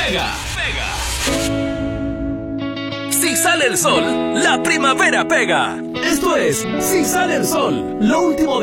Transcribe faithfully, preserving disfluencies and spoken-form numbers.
Pega. Si sale el sol, la primavera pega. Esto es Si sale el sol, lo último de